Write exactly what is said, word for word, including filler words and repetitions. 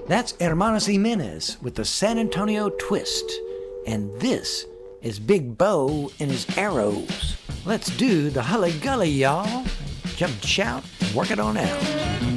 That's Hermanos Jimenez with the San Antonio Twist. And this is Big Bo and his Arrows. Let's do the Hully Gully, y'all. Jump, shout, work it on out.